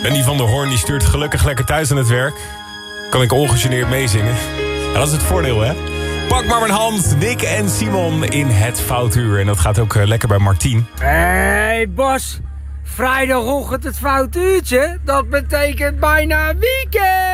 En die van der Hoorn die stuurt gelukkig lekker thuis aan het werk. Kan ik ongegeneerd meezingen. En dat is het voordeel, hè? Pak maar mijn hand, Nick en Simon in het Foutuur. En dat gaat ook lekker bij Martien. Hey Bas, vrijdagochtend het Foutuurtje, dat betekent bijna weekend.